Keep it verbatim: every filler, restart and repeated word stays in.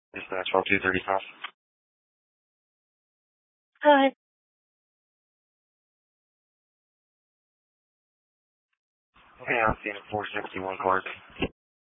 Dispatch twelve two thirty-five. Hi. Okay, I'm seeing four sixty-one Clark.